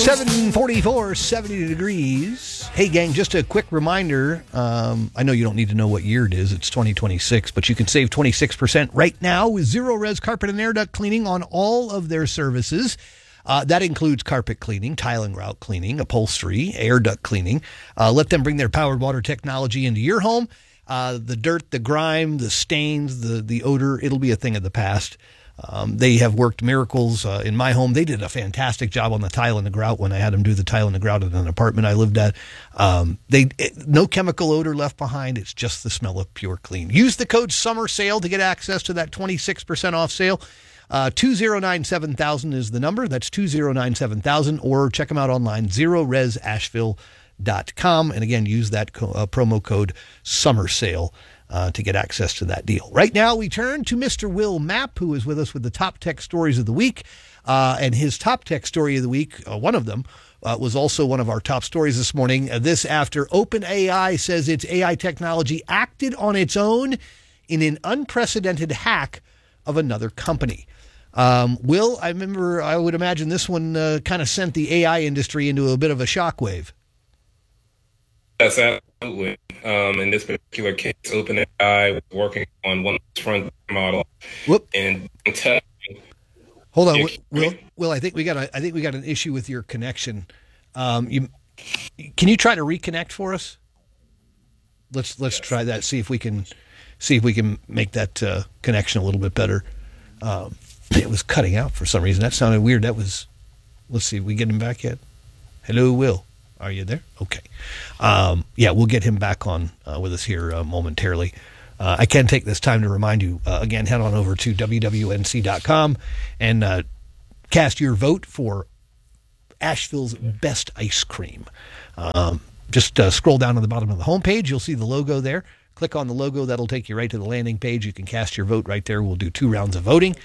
744, 70 degrees. Hey, gang, just a quick reminder. I know you don't need to know what year it is. It's 2026, but you can save 26% right now with Zero Res Carpet and Air Duct Cleaning on all of their services. That includes carpet cleaning, tile and grout cleaning, upholstery, air duct cleaning. Let them bring their powered water technology into your home. The dirt, the grime, the stains, the odor, it'll be a thing of the past. They have worked miracles in my home. They did a fantastic job on the tile and the grout when I had them do the tile and the grout in an apartment I lived at. No chemical odor left behind. It's just the smell of pure clean. Use the code Summer Sale to get access to that 26% off sale. 2097,000 is the number. That's 2097,000. Or check them out online, ZeroResAsheville.com. And again, use that promo code Summer Sale to get access to that deal. Right now, we turn to Mr. Will Mapp, who is with us with the top tech stories of the week. And his top tech story of the week, one of them, was also one of our top stories this morning. This after OpenAI says its AI technology acted on its own in an unprecedented hack of another company. Will, I would imagine this one kind of sent the AI industry into a bit of a shockwave. Yes, absolutely. In this particular case, OpenAI was working on one of its front model. And hold on, Will. I think we got an issue with your connection. Can you try to reconnect for us? Let's try that. See if we can make that connection a little bit better. It was cutting out for some reason. That sounded weird. Let's see. We get him back yet? Hello, Will. Are you there? Okay. We'll get him back on with us here momentarily. I can take this time to remind you, again, head on over to WWNC.com and cast your vote for Asheville's best ice cream. Just scroll down to the bottom of the homepage. You'll see the logo there. Click on the logo. That'll take you right to the landing page. You can cast your vote right there. We'll do 2 rounds of voting.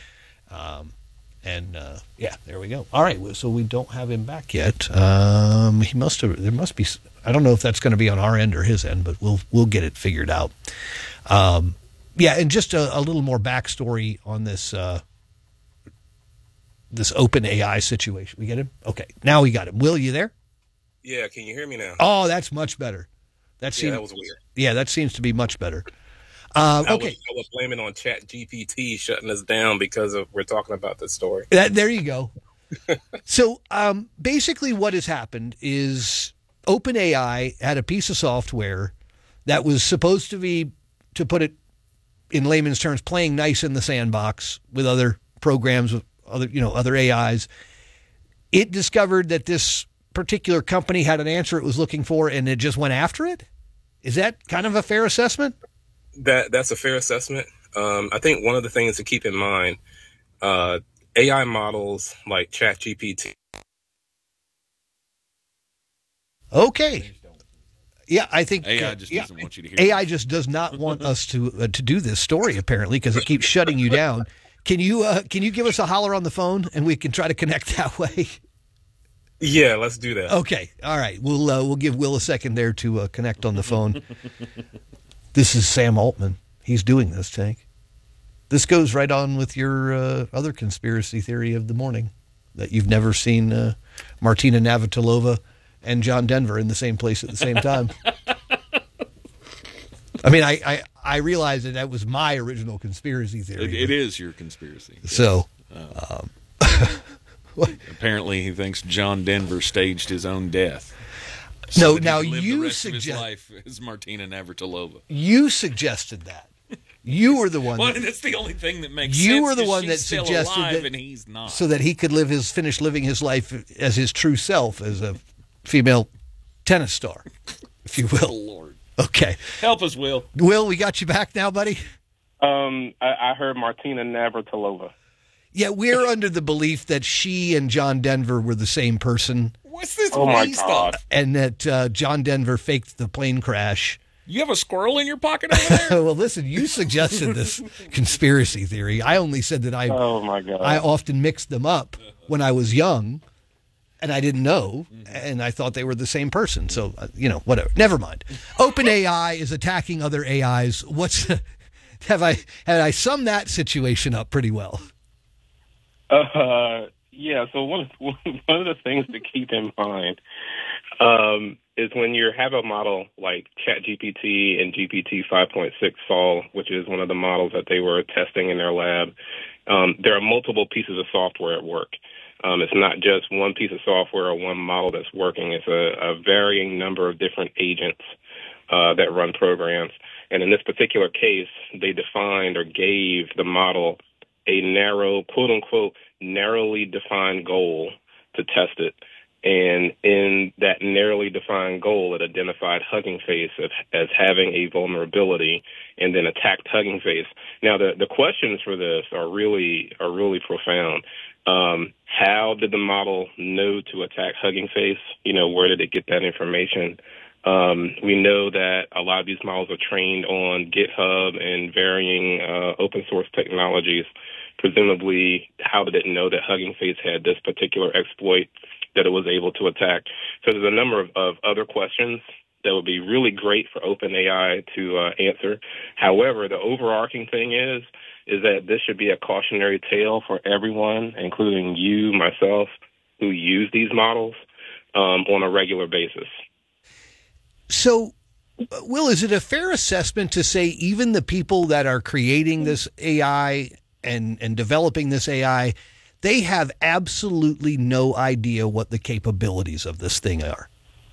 There we go. All right, so we don't have him back yet. He must have. There must be. I don't know if that's going to be on our end or his end, but we'll get it figured out. And just a little more backstory on this this OpenAI situation. We get him? Okay, now we got him. Will, you there? Yeah, can you hear me now? Oh, that's much better. That was weird. Yeah, that seems to be much better. I was blaming on ChatGPT shutting us down because we're talking about this story. There you go. So basically what has happened is OpenAI had a piece of software that was supposed to be, to put it in layman's terms, playing nice in the sandbox with other programs, with other AIs. It discovered that this particular company had an answer it was looking for, and it just went after it. Is that kind of a fair assessment? That's a fair assessment. I think one of the things to keep in mind, AI models like ChatGPT. Okay. Yeah, I think AI just doesn't want you to hear. AI just does not want us to do this story apparently because it keeps shutting you down. Can you give us a holler on the phone and we can try to connect that way? Yeah, let's do that. Okay. All right. We'll give Will a second there to connect on the phone. This is Sam Altman. He's doing this, Tank. This goes right on with your other conspiracy theory of the morning, that you've never seen Martina Navratilova and John Denver in the same place at the same time. I mean, I realize that was my original conspiracy theory. It is your conspiracy. Yes. So, apparently he thinks John Denver staged his own death. No, So now you suggest his life is Martina Navratilova. You suggested that. You were the one. Well, and that's the only thing that makes you sense. were the one that still suggested alive that, and he's not, so that he could finish living his life as his true self, as a female tennis star, if you will. Oh, Lord. Okay, help us, Will. Will, we got you back now, buddy. I heard Martina Navratilova. Yeah, we're under the belief that she and John Denver were the same person. What's this God. stuff? And that John Denver faked the plane crash. You have a squirrel in your pocket over there? Well, listen, you suggested this conspiracy theory. I only said that Oh, my God. I often mixed them up when I was young, and I didn't know, and I thought they were the same person. So, whatever. Never mind. OpenAI is attacking other AIs. Had I summed that situation up pretty well? Yeah, so one of the things to keep in mind is when you have a model like ChatGPT and GPT 5.6 Sol, which is one of the models that they were testing in their lab, there are multiple pieces of software at work. It's not just one piece of software or one model that's working. It's a varying number of different agents that run programs. And in this particular case, they defined or gave the model a narrow, quote unquote, narrowly defined goal to test it. And in that narrowly defined goal, it identified Hugging Face as having a vulnerability and then attacked Hugging Face. Now, the questions for this are really profound. How did the model know to attack Hugging Face? Where did it get that information? We know that a lot of these models are trained on GitHub and varying open source technologies. Presumably, how did it know that Hugging Face had this particular exploit that it was able to attack? So there's a number of other questions that would be really great for OpenAI to answer. However, the overarching thing is that this should be a cautionary tale for everyone, including you, myself, who use these models on a regular basis. So, Will, is it a fair assessment to say even the people that are creating this AI and developing this AI, they have absolutely no idea what the capabilities of this thing are?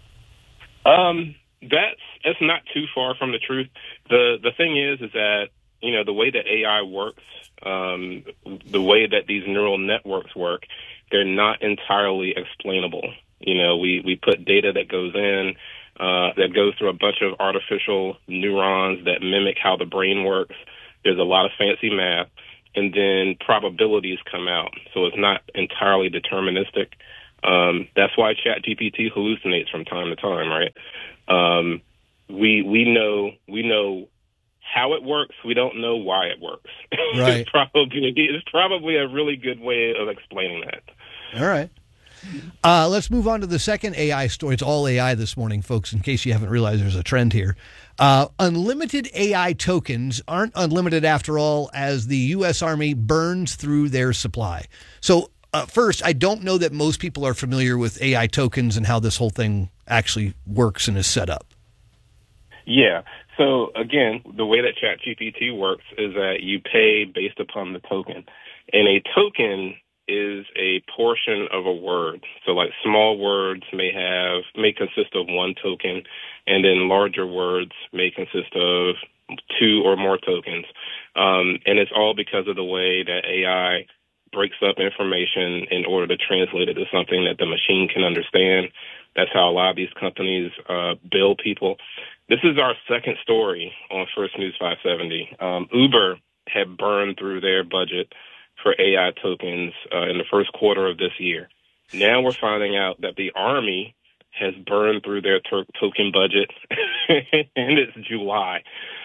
That's not too far from the truth. The thing is that, the way that AI works, the way that these neural networks work, they're not entirely explainable. We put data that goes in, that goes through a bunch of artificial neurons that mimic how the brain works. There's a lot of fancy math, and then probabilities come out. So it's not entirely deterministic. That's why ChatGPT hallucinates from time to time, right? We know how it works. We don't know why it works. Right. It's probably a really good way of explaining that. All right. Let's move on to the second AI story. It's all AI this morning, folks, in case you haven't realized there's a trend here. Unlimited AI tokens aren't unlimited after all, as the U.S. Army burns through their supply. So first, I don't know that most people are familiar with AI tokens and how this whole thing actually works and is set up. Yeah. So again, the way that ChatGPT works is that you pay based upon the token. And a token is a portion of a word. So like small words may consist of one token, and then larger words may consist of two or more tokens. And it's all because of the way that AI breaks up information in order to translate it to something that the machine can understand. That's how a lot of these companies bill people. This is our second story on First News 570. Uber had burned through their budget for AI tokens in the first quarter of this year. Now we're finding out that the Army has burned through their token budget, and it's July.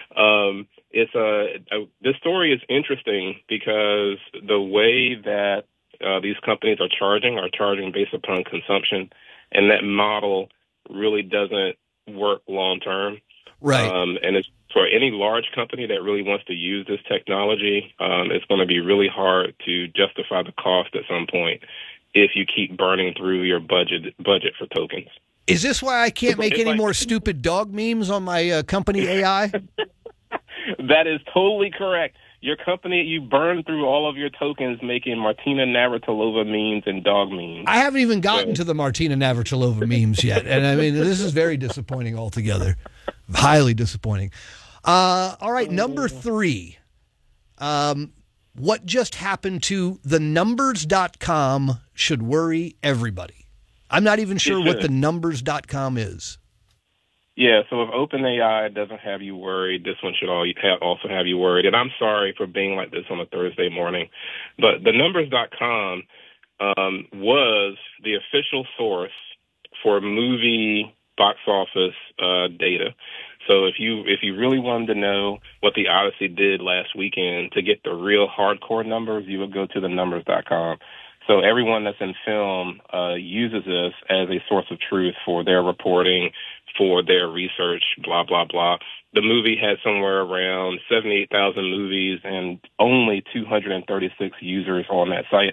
This story is interesting because the way that these companies are charging based upon consumption, and that model really doesn't work long term. Right. And it's for any large company that really wants to use this technology, it's going to be really hard to justify the cost at some point if you keep burning through your budget for tokens. Is this why I can't make any more stupid dog memes on my company AI? That is totally correct. Your company, you burn through all of your tokens making Martina Navratilova memes and dog memes. I haven't even gotten to the Martina Navratilova memes yet. And I mean, this is very disappointing altogether. Highly disappointing. All right, number 3. What just happened to thenumbers.com should worry everybody. I'm not even sure what thenumbers.com is. Yeah, so if OpenAI doesn't have you worried, this one should also have you worried. And I'm sorry for being like this on a Thursday morning, but thenumbers.com was the official source for movie box office data. So if you really wanted to know what The Odyssey did last weekend to get the real hardcore numbers, you would go to thenumbers.com. So everyone that's in film uses this as a source of truth for their reporting, for their research, blah, blah, blah. The movie had somewhere around 78,000 movies and only 236 users on that site.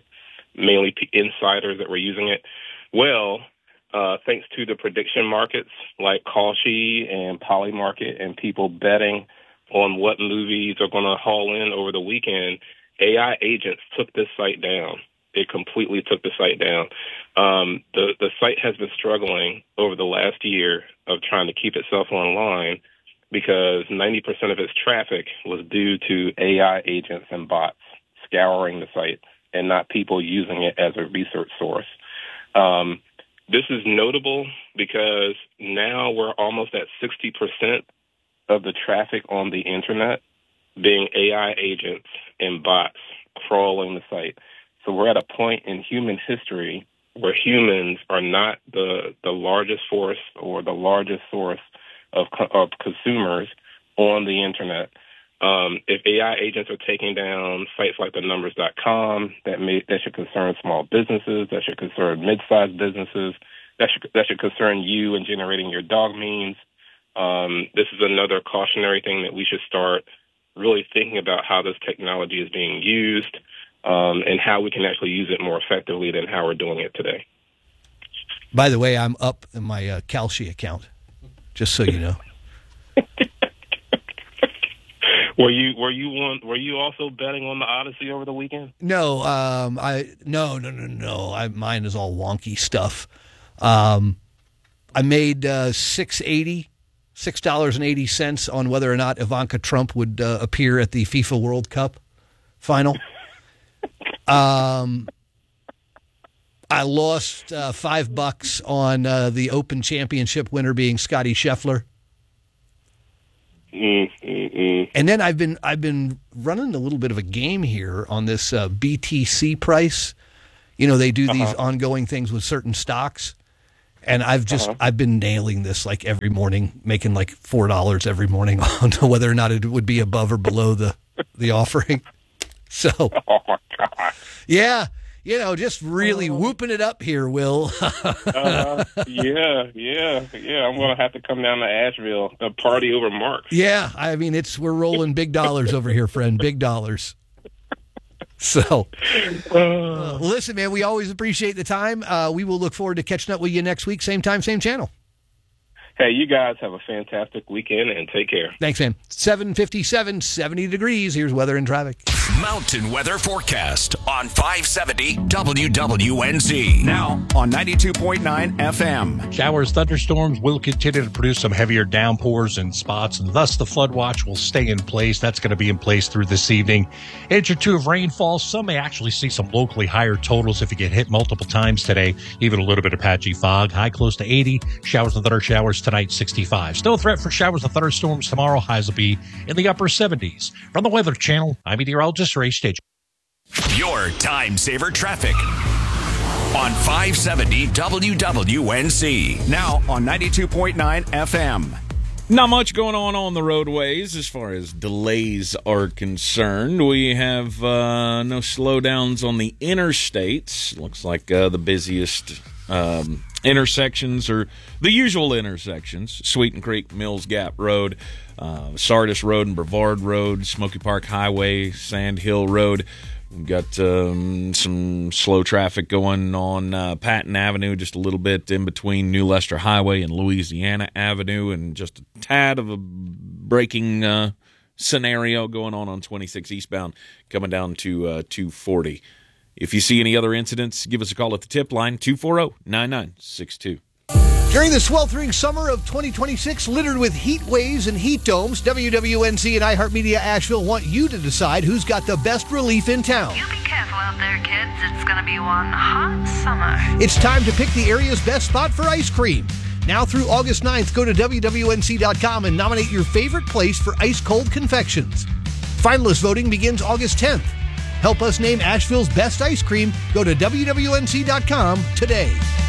mainly insiders that were using it. Well, thanks to the prediction markets like Kalshi and Polymarket and people betting on what movies are going to haul in over the weekend, AI agents took this site down. It completely took the site down. The site has been struggling over the last year of trying to keep itself online because 90% of its traffic was due to AI agents and bots scouring the site and not people using it as a research source. This is notable because now we're almost at 60% of the traffic on the internet being AI agents and bots crawling the site. So we're at a point in human history where humans are not the largest force or the largest source of consumers on the internet. If AI agents are taking down sites like thenumbers.com, that should concern small businesses, that should concern mid-sized businesses, that should concern you in generating your dog memes. This is another cautionary thing that we should start really thinking about how this technology is being used and how we can actually use it more effectively than how we're doing it today. By the way, I'm up in my Kalshi account, just so you know. Were you also betting on the Odyssey over the weekend? No, no. Mine is all wonky stuff. I made $6.80 on whether or not Ivanka Trump would appear at the FIFA World Cup final. I lost $5 on the Open Championship winner being Scottie Scheffler. And then I've been running a little bit of a game here on this BTC price. You know, they do these ongoing things with certain stocks. And I've been nailing this like every morning, making like $4 every morning on whether or not it would be above or below the offering. So, oh my God. Yeah, you know, just really whooping it up here, Will. Yeah. I'm going to have to come down to Asheville, a party over Marks. Yeah, I mean, we're rolling big dollars over here, friend, big dollars. So, listen, man, we always appreciate the time. We will look forward to catching up with you next week, same time, same channel. Hey, you guys have a fantastic weekend and take care. Thanks, man. 7:57, 70 degrees. Here's weather and traffic. Mountain Weather Forecast on 570 WWNZ. Now on 92.9 FM. Showers, thunderstorms will continue to produce some heavier downpours in spots, and thus the flood watch will stay in place. That's going to be in place through this evening. Inch or two of rainfall. Some may actually see some locally higher totals if you get hit multiple times today. Even a little bit of patchy fog. High close to 80. Showers and thunder showers tonight, 65. Still a threat for showers and thunderstorms tomorrow. Highs will be in the upper 70s. From the Weather Channel, I'm meteorologist Ray Stage. Your time saver traffic on 570 WWNZ. Now on 92.9 FM. Not much going on the roadways as far as delays are concerned. We have no slowdowns on the interstates. Looks like the busiest intersections are the usual intersections: Sweeten Creek, Mills Gap Road, Sardis Road and Brevard Road, Smoky Park Highway, Sand Hill Road. We've got some slow traffic going on Patton Avenue, just a little bit in between New Leicester Highway and Louisiana Avenue, and just a tad of a braking scenario going on 26 eastbound coming down to 240. If you see any other incidents, give us a call at the tip line, 240-9962. During the sweltering summer of 2026, littered with heat waves and heat domes, WWNZ and iHeartMedia Asheville want you to decide who's got the best relief in town. You be careful out there, kids. It's going to be one hot summer. It's time to pick the area's best spot for ice cream. Now through August 9th, go to WWNC.com and nominate your favorite place for ice-cold confections. Finalist voting begins August 10th. Help us name Asheville's best ice cream. Go to WWNC.com today.